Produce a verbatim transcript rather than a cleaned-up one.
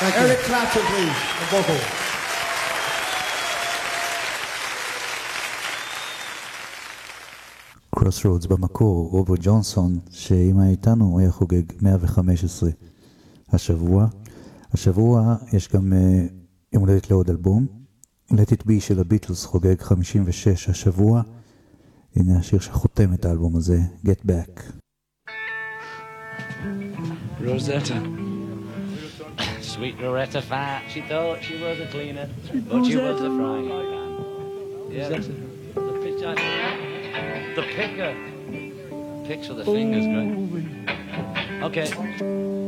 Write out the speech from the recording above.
Eric Clapton, please, the vocal. Crossroads במקור, רוברט ג'ונסון, שאם היה איתנו הוא היה חוגג מאה וחמש עשרה השבוע. השבוע יש גם uh, יום הולדת לעוד אלבום. Let It Be של הביטלס חוגג חמישים ושש השבוע. הנה השיר שחותם את האלבום הזה, Get Back. Rosetta. Sweet Rosetta fat. She thought she was a cleaner, but she was a frying pan. Yeah, the pitch I The picker. Picks with the fingers, great. Okay.